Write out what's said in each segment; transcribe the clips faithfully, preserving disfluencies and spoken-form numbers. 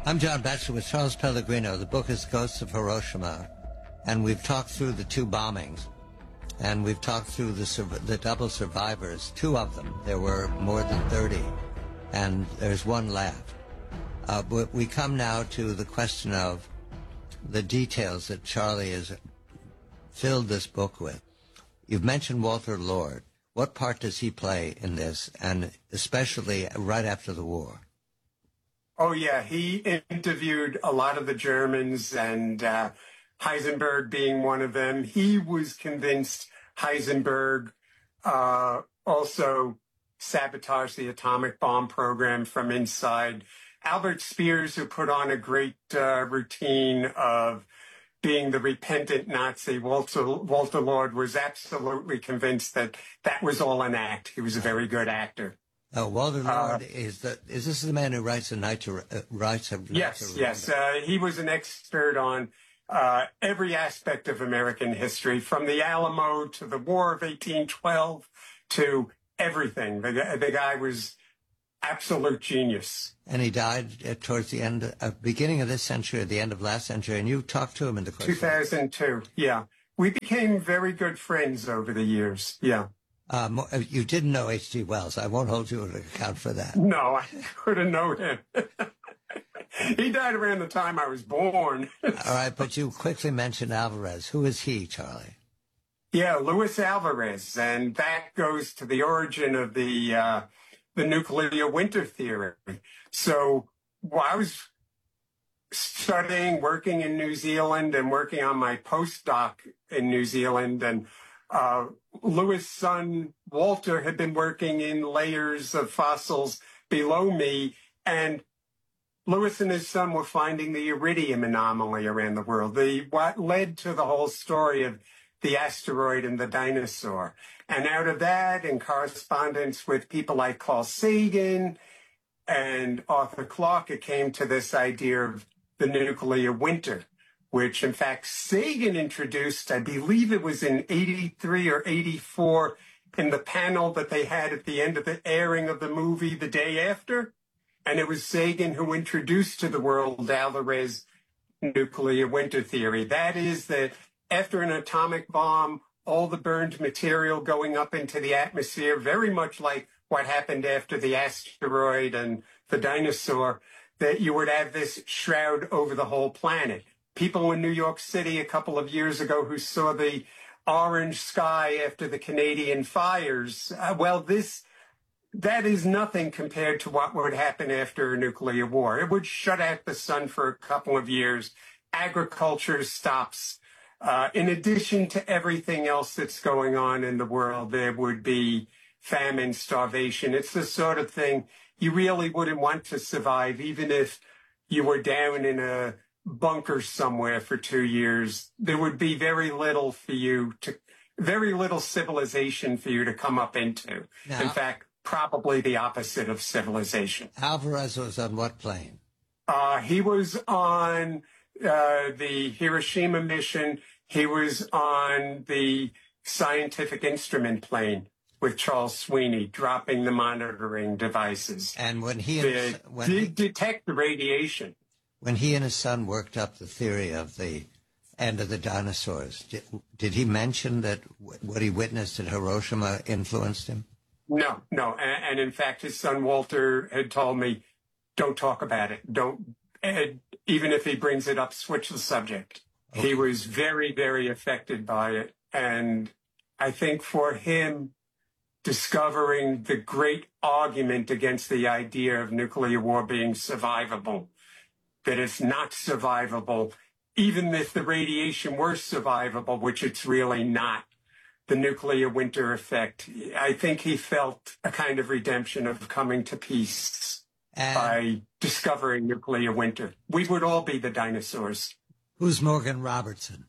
I'm John Batchelor with Charles Pellegrino. The book is Ghosts of Hiroshima, and we've talked through the two bombings, and we've talked through the, the double survivors, two of them. There were more than thirty, and there's one left. Uh, but we come now to the question of the details that Charlie has filled this book with. You've mentioned Walter Lord. What part does he play in this, and especially right after the war? Oh, yeah. He interviewed a lot of the Germans, and uh, Heisenberg being one of them. He was convinced Heisenberg uh, also sabotaged the atomic bomb program from inside. Albert Speers, who put on a great uh, routine of being the repentant Nazi, Walter, Walter Lord, was absolutely convinced that that was all an act. He was a very good actor. Oh, Walter Lord uh, is the is this the man who writes a night to uh, writes a yes, night to yes. Uh, he was an expert on uh, every aspect of American history, from the Alamo to the War of eighteen twelve to everything. The, the guy was absolute genius. And he died uh, towards the end, uh, beginning of this century, at the end of last century. And you talked to him in the course two thousand two. Yeah, we became very good friends over the years. Yeah. Um, you didn't know H G. Wells. I won't hold you to account for that. No, I couldn't know him. He died around the time I was born. All right, but you quickly mentioned Alvarez. Who is he, Charlie? Yeah, Luis Alvarez, and that goes to the origin of the uh, the nuclear winter theory. So while I was studying, working in New Zealand, and working on my postdoc in New Zealand, and Uh, Lewis' son, Walter, had been working in layers of fossils below me, and Lewis and his son were finding the iridium anomaly around the world, the what led to the whole story of the asteroid and the dinosaur. And out of that, in correspondence with people like Carl Sagan and Arthur Clarke, it came to this idea of the nuclear winter, which, in fact, Sagan introduced. I believe it was in eighty-three or eighty-four, in the panel that they had at the end of the airing of the movie the day after. And it was Sagan who introduced to the world Alvarez nuclear winter theory. That is that after an atomic bomb, all the burned material going up into the atmosphere, very much like what happened after the asteroid and the dinosaur, that you would have this shroud over the whole planet. People in New York City a couple of years ago who saw the orange sky after the Canadian fires, uh, well, this that is nothing compared to what would happen after a nuclear war. It would shut out the sun for a couple of years. Agriculture stops. Uh, in addition to everything else that's going on in the world, there would be famine, starvation. It's the sort of thing you really wouldn't want to survive, even if you were down in a bunker somewhere for two years. There would be very little for you to, very little civilization for you to come up into. Now, in fact, probably the opposite of civilization. Alvarez was on what plane? Uh, he was on uh, the Hiroshima mission. He was on the scientific instrument plane with Charles Sweeney, dropping the monitoring devices. And when he and to when de- he, detect the radiation. When he and his son worked up the theory of the end of the dinosaurs, did, did he mention that w- what he witnessed at Hiroshima influenced him? No, no. And, and in fact, his son Walter had told me, don't talk about it. Don't, and even if he brings it up, switch the subject. Okay. He was very, very affected by it. And I think for him, discovering the great argument against the idea of nuclear war being survivable, that it's not survivable, even if the radiation were survivable, which it's really not, the nuclear winter effect. I think he felt a kind of redemption of coming to peace and by discovering nuclear winter. We would all be the dinosaurs. Who's Morgan Robertson?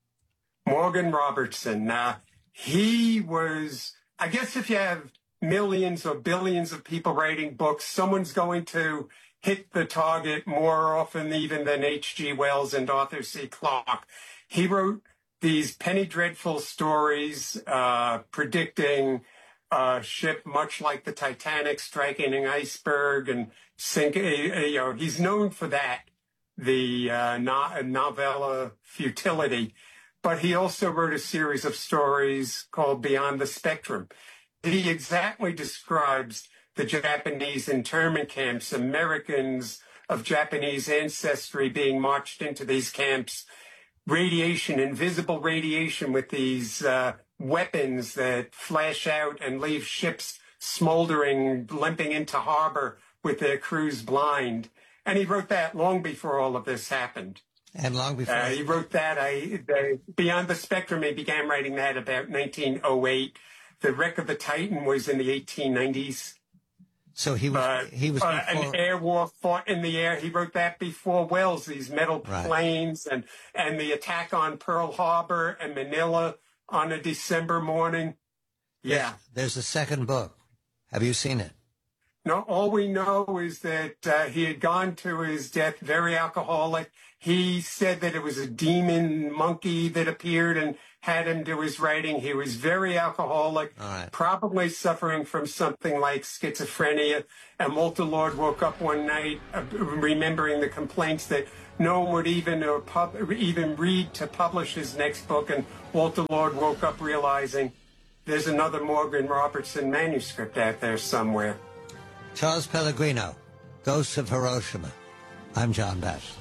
Morgan Robertson. Uh, he was, I guess if you have millions or billions of people writing books, someone's going to hit the target more often even than H G. Wells and Arthur C. Clarke. He wrote these penny dreadful stories uh, predicting a ship much like the Titanic striking an iceberg and Sink, uh, you know, he's known for that, the uh, no, novella Futility, but he also wrote a series of stories called Beyond the Spectrum. He exactly describes the Japanese internment camps, Americans of Japanese ancestry being marched into these camps, radiation, invisible radiation with these uh, weapons that flash out and leave ships smoldering, limping into harbor with their crews blind. And he wrote that long before all of this happened. And long before uh, he wrote that, I, the, Beyond the Spectrum, he began writing that about nineteen oh eight. The Wreck of the Titan was in the eighteen nineties. So he was, uh, he was uh, an air war fought in the air. He wrote that before Wells, these metal Right. planes and, and the attack on Pearl Harbor and Manila on a December morning. Yeah. There's, there's a second book. Have you seen it? No, all we know is that uh, he had gone to his death very alcoholic. He said that it was a demon monkey that appeared and had him do his writing. He was very alcoholic, All right. probably suffering from something like schizophrenia. And Walter Lord woke up one night uh, remembering the complaints that no one would even or pub- even read to publish his next book. And Walter Lord woke up realizing there's another Morgan Robertson manuscript out there somewhere. Charles Pellegrino, Ghosts of Hiroshima. I'm John Batchelor.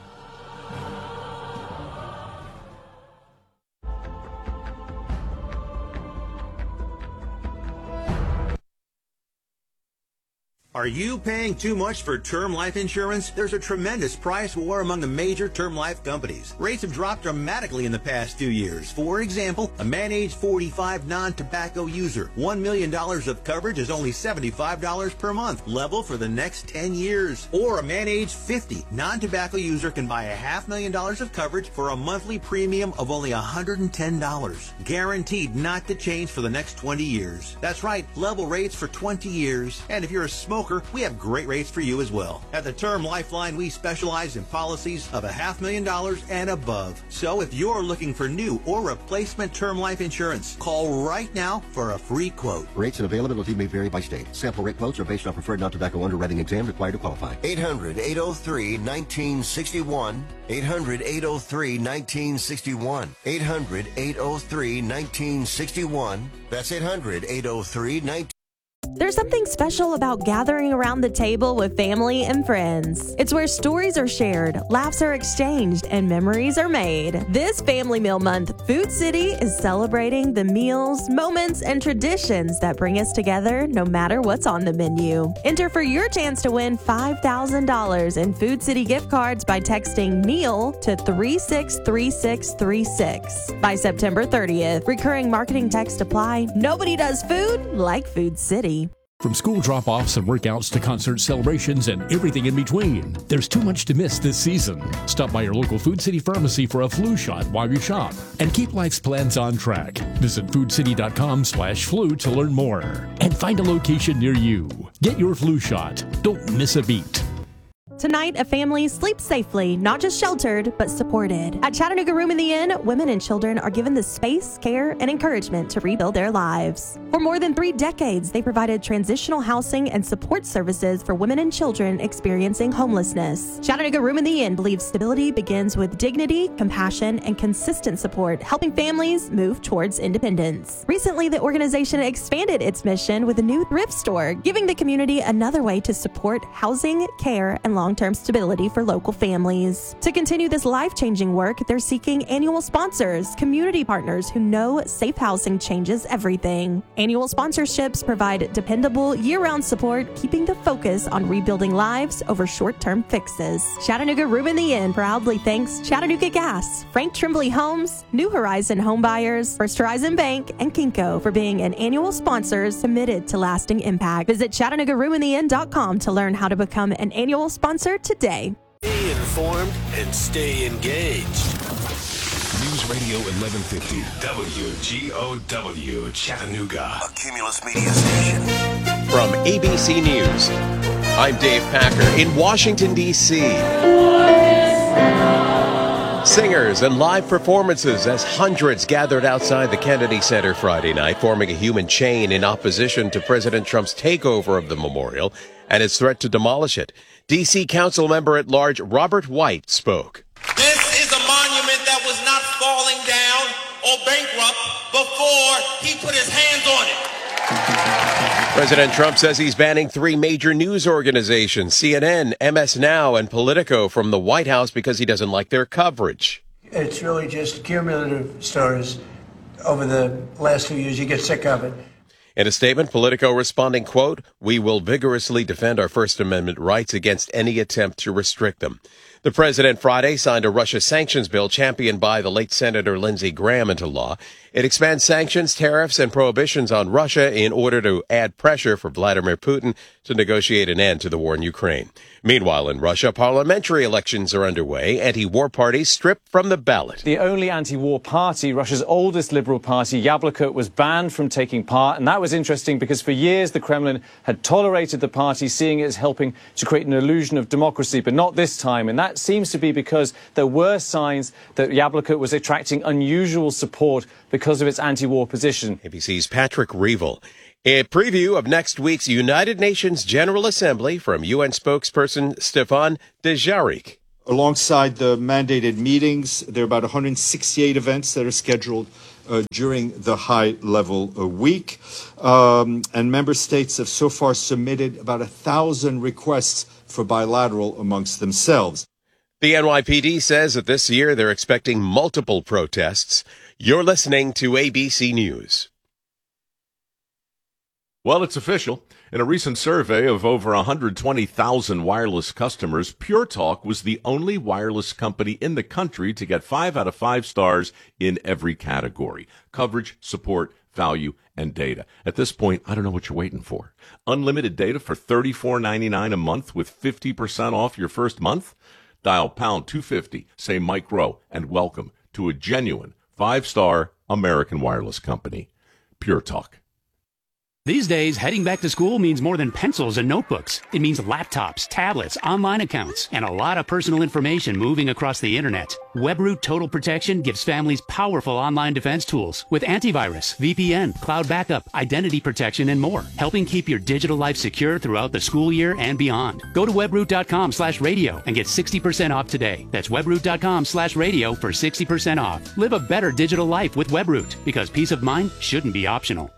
Are you paying too much for term life insurance? There's a tremendous price war among the major term life companies. Rates have dropped dramatically in the past two years. For example, a man age forty-five non-tobacco user, one million dollars of coverage is only seventy-five dollars per month, level for the next ten years. Or a man age fifty non-tobacco user can buy a half million dollars of coverage for a monthly premium of only one hundred ten dollars. Guaranteed not to change for the next twenty years. That's right, level rates for twenty years. And if you're a smoker, we have great rates for you as well. At the Term Lifeline, we specialize in policies of a half million dollars and above. So if you're looking for new or replacement term life insurance, call right now for a free quote. Rates and availability may vary by state. Sample rate quotes are based on preferred non-tobacco underwriting exams required to qualify. eight hundred, eight oh three, nineteen sixty-one. eight hundred, eight oh three, nineteen sixty-one. eight hundred, eight oh three, nineteen sixty-one. That's eight hundred, eight oh three, nineteen sixty-one. There's something special about gathering around the table with family and friends. It's where stories are shared, laughs are exchanged, and memories are made. This Family Meal Month, Food City is celebrating the meals, moments, and traditions that bring us together no matter what's on the menu. Enter for your chance to win five thousand dollars in Food City gift cards by texting MEAL to three six three six three six. By September thirtieth, recurring marketing text apply. Nobody does food like Food City. From school drop-offs and workouts to concert celebrations and everything in between, there's too much to miss this season. Stop by your local Food City pharmacy for a flu shot while you shop and keep life's plans on track. Visit foodcity.com slash flu to learn more and find a location near you. Get your flu shot. Don't miss a beat. Tonight, a family sleeps safely, not just sheltered, but supported. At Chattanooga Room in the Inn, women and children are given the space, care, and encouragement to rebuild their lives. For more than three decades, they provided transitional housing and support services for women and children experiencing homelessness. Chattanooga Room in the Inn believes stability begins with dignity, compassion, and consistent support, helping families move towards independence. Recently, the organization expanded its mission with a new thrift store, giving the community another way to support housing, care, and long long-term stability for local families. To continue this life-changing work, they're seeking annual sponsors, community partners who know safe housing changes everything. Annual sponsorships provide dependable year-round support, keeping the focus on rebuilding lives over short-term fixes. Chattanooga Room in the Inn proudly thanks Chattanooga Gas, Frank Tremblay Homes, New Horizon Home Buyers, First Horizon Bank, and Kinko for being an annual sponsors committed to lasting impact. Visit Chattanooga Room in the Inn dot com to learn how to become an annual sponsor today. Stay informed and stay engaged. News Radio eleven fifty W G O W Chattanooga, a Cumulus Media station. From A B C News, I'm Dave Packer in Washington, D C Singers and live performances as hundreds gathered outside the Kennedy Center Friday night, forming a human chain in opposition to President Trump's takeover of the memorial and his threat to demolish it. D C Council member at large Robert White spoke. This is a monument that was not falling down or bankrupt before he put his hands on it. President Trump says he's banning three major news organizations, C N N, M S Now, and Politico, from the White House because he doesn't like their coverage. It's really just cumulative stories over the last few years. You get sick of it. In a statement, Politico responding, quote, "We will vigorously defend our First Amendment rights against any attempt to restrict them." The president Friday signed a Russia sanctions bill championed by the late Senator Lindsey Graham into law. It expands sanctions, tariffs, and prohibitions on Russia in order to add pressure for Vladimir Putin to negotiate an end to the war in Ukraine. Meanwhile, in Russia, parliamentary elections are underway. Anti-war parties stripped from the ballot. The only anti-war party, Russia's oldest liberal party, Yabloko, was banned from taking part. And that was interesting because for years the Kremlin had tolerated the party, seeing it as helping to create an illusion of democracy, but not this time. And that seems to be because there were signs that Yabloko was attracting unusual support because of its anti-war position. A B C's Patrick Reevell. A preview of next week's United Nations General Assembly from U N spokesperson Stéphane Dujarric. Alongside the mandated meetings, there are about one hundred sixty-eight events that are scheduled uh, during the high-level uh, week. Um, and member states have so far submitted about a thousand requests for bilateral amongst themselves. The N Y P D says that this year they're expecting multiple protests. You're listening to A B C News. Well, it's official. In a recent survey of over one hundred twenty thousand wireless customers, Pure Talk was the only wireless company in the country to get five out of five stars in every category: coverage, support, value, and data. At this point, I don't know what you're waiting for. Unlimited data for thirty-four ninety-nine a month with fifty percent off your first month? Dial pound two fifty, say Mike Rowe, and welcome to a genuine five-star American wireless company. Pure Talk. These days, heading back to school means more than pencils and notebooks. It means laptops, tablets, online accounts, and a lot of personal information moving across the internet. WebRoot Total Protection gives families powerful online defense tools with antivirus, V P N, cloud backup, identity protection, and more, helping keep your digital life secure throughout the school year and beyond. Go to webroot.com slash radio and get sixty percent off today. That's webroot.com slash radio for sixty percent off. Live a better digital life with WebRoot, because peace of mind shouldn't be optional.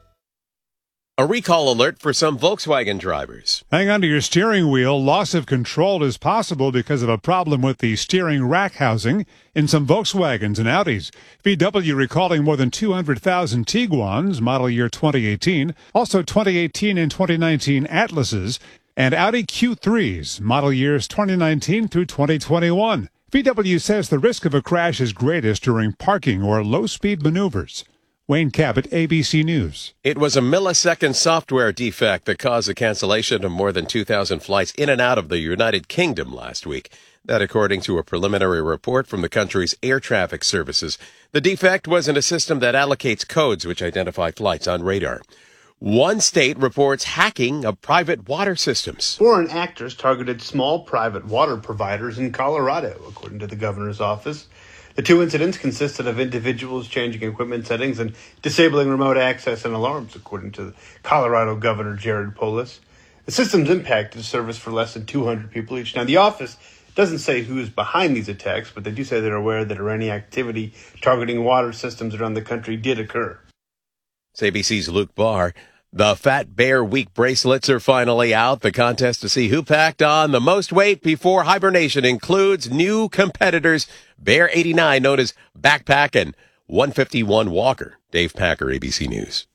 A recall alert for some Volkswagen drivers. Hang on to your steering wheel. Loss of control is possible because of a problem with the steering rack housing in some Volkswagens and Audis. V W recalling more than two hundred thousand Tiguans, model year twenty eighteen, also twenty eighteen and twenty nineteen Atlases, and Audi Q threes, model years twenty nineteen through twenty twenty-one. V W says the risk of a crash is greatest during parking or low-speed maneuvers. Wayne Cabot, A B C News. It was a millisecond software defect that caused the cancellation of more than two thousand flights in and out of the United Kingdom last week. That according to a preliminary report from the country's air traffic services. The defect was in a system that allocates codes which identify flights on radar. One state reports hacking of private water systems. Foreign actors targeted small private water providers in Colorado, according to the governor's office. The two incidents consisted of individuals changing equipment settings and disabling remote access and alarms, according to Colorado Governor Jared Polis. The systems impacted service for less than two hundred people each. Now, the office doesn't say who is behind these attacks, but they do say they're aware that any activity targeting water systems around the country did occur. It's A B C's Luke Barr. The Fat Bear Week bracelets are finally out. The contest to see who packed on the most weight before hibernation includes new competitors, Bear eighty-nine, known as Backpack, and one fifty-one Walker. Dave Packer, A B C News.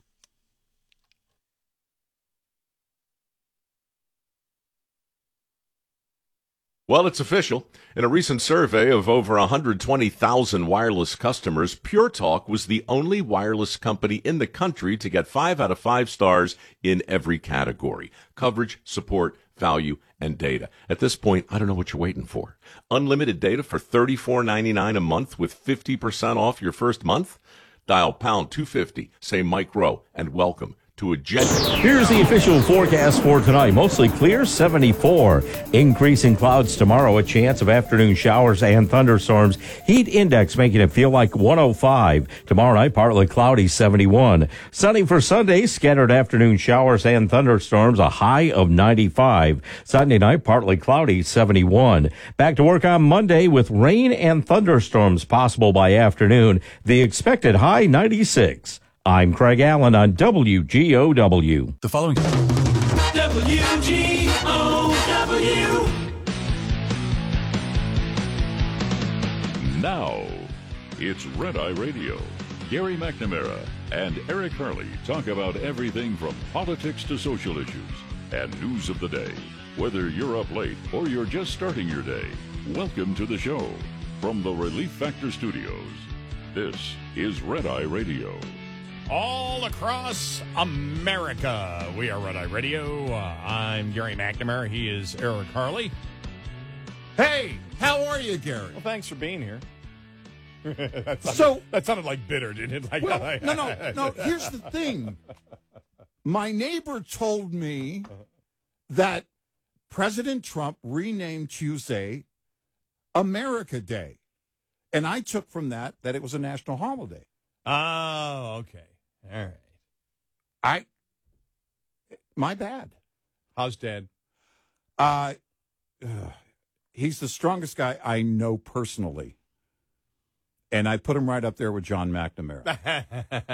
Well, it's official. In a recent survey of over one hundred twenty thousand wireless customers, Pure Talk was the only wireless company in the country to get five out of five stars in every category: coverage, support, value, and data. At this point, I don't know what you're waiting for. Unlimited data for thirty-four ninety-nine a month with fifty percent off your first month? Dial pound two fifty, say Mike Rowe, and welcome to a genuine. Here's the official forecast for tonight. Mostly clear, seventy-four. Increasing clouds tomorrow, a chance of afternoon showers and thunderstorms. Heat index making it feel like one oh five. Tomorrow night, partly cloudy, seventy-one. Sunny for Sunday, scattered afternoon showers and thunderstorms, a high of ninety-five. Sunday night, partly cloudy, seventy-one. Back to work on Monday with rain and thunderstorms possible by afternoon. The expected high, ninety-six. I'm Craig Allen on W G O W. The following W G O W. Now, it's Red Eye Radio. Gary McNamara and Eric Hurley talk about everything from politics to social issues and news of the day. Whether you're up late or you're just starting your day, welcome to the show. From the Relief Factor Studios, this is Red Eye Radio. All across America, we are Red Eye Radio. Uh, I'm Gary McNamara. He is Eric Harley. Hey, how are you, Gary? Well, thanks for being here. that, sounded, So- that sounded like bitter, didn't it? Like, Well, no, no, no. Here's the thing. My neighbor told me that President Trump renamed Tuesday America Day. And I took from that that it was a national holiday. Oh, okay. All right. I, my bad. How's Dad? Uh, ugh, he's the strongest guy I know personally. And I put him right up there with John McNamara.